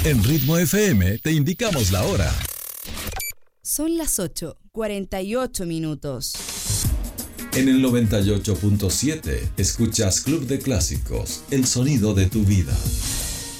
En Ritmo FM te indicamos la hora. Son las 8:48. En el 98.7 escuchas Club de Clásicos, el sonido de tu vida.